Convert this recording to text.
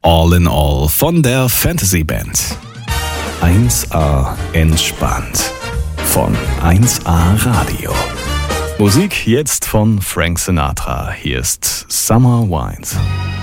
All in All von der Fantasy Band. 1A entspannt von 1A Radio. Musik jetzt von Frank Sinatra. Hier ist Summer Wines.